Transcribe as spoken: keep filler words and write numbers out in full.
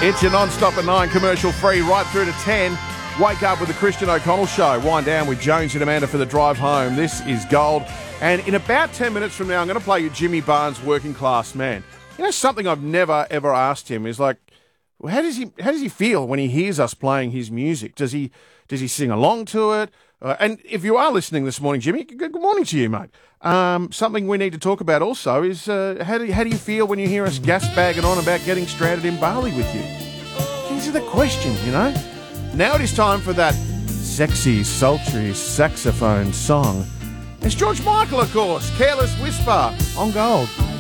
It's your non-stop at nine, commercial free, right through to ten. Wake up with the Christian O'Connell Show. Wind down with Jones and Amanda for the drive home. This is gold. And in about ten minutes from now, I'm going to play you Jimmy Barnes, Working Class Man. You know, something I've never, ever asked him is like, how does he how does he feel when he hears us playing his music? Does he does he sing along to it? Uh, and if you are listening this morning, Jimmy, good, good morning to you, mate. Um, something we need to talk about also is uh, how do you, how do you feel when you hear us gas bagging on about getting stranded in Bali with you? These are the questions, you know. Now it is time for that sexy, sultry saxophone song. It's George Michael, of course. Careless Whisper on Gold.